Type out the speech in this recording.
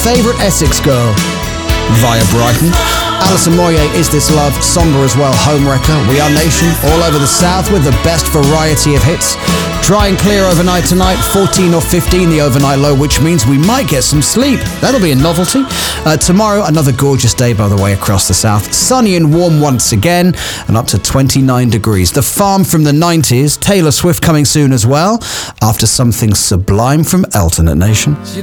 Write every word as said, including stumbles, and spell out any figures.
favourite Essex girl, via Brighton. Alison Moyet, Is This Love, somber as well, Homewrecker, We Are Nation, all over the south with the best variety of hits. Dry and clear overnight tonight, fourteen or fifteen the overnight low, which means we might get some sleep. That'll be a novelty. Uh, tomorrow, another gorgeous day, by the way, across the south. Sunny and warm once again, and up to twenty-nine degrees. The Farm from the nineties, Taylor Swift coming soon as well, after something sublime from Elton at Nation.